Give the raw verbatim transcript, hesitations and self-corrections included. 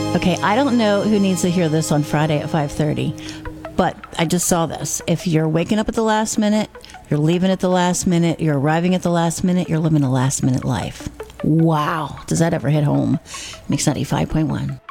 Okay, I don't know who needs to hear this on Friday at five thirty, but I just saw this. If you're waking up at the last minute, you're leaving at the last minute, you're arriving at the last minute, you're living a last minute life. Wow. Does that ever hit home? Mix ninety-five point one.